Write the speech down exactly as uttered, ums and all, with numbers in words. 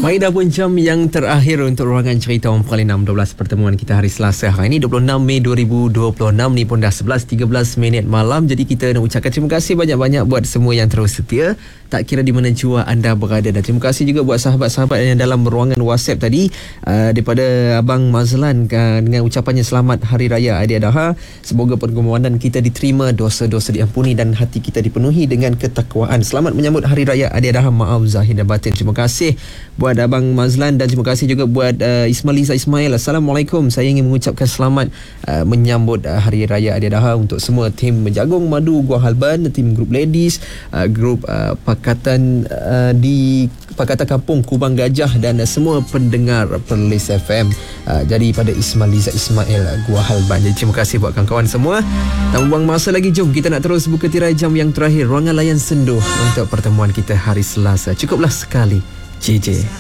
Baik, dah pun jam yang terakhir untuk ruangan cerita orang Pekali enam dua belas pertemuan kita hari Selasa hari ini dua puluh enam Mei dua ribu dua puluh enam ni pun dah sebelas tiga belas minit malam. Jadi kita nak ucapkan terima kasih banyak-banyak buat semua yang terus setia, tak kira di mana jua anda berada, dan terima kasih juga buat sahabat-sahabat yang dalam ruangan WhatsApp tadi, uh, daripada Abang Mazlan uh, dengan ucapannya selamat Hari Raya Aidiladha. Semoga permohonan kita diterima, dosa-dosa diampuni dan hati kita dipenuhi dengan ketakwaan. Selamat menyambut Hari Raya Aidiladha, maaf zahir dan batin. Terima kasih buat Abang Mazlan dan terima kasih juga buat uh, Ismailiza Ismail. Assalamualaikum. Saya ingin mengucapkan selamat uh, menyambut uh, Hari Raya Aidiladha untuk semua tim Jagung Madu Gua Halban, tim grup ladies, uh, grup uh, pakatan uh, di Pakatan Kampung Kubang Gajah dan uh, semua pendengar Perlis F M. Uh, jadi pada Ismailiza Ismail uh, Gua Halban. Jadi terima kasih buat kawan-kawan semua. Tak membuang masa lagi, jom kita nak terus buka tirai jam yang terakhir ruangan layan senduh untuk pertemuan kita hari Selasa. Cukuplah sekali. J J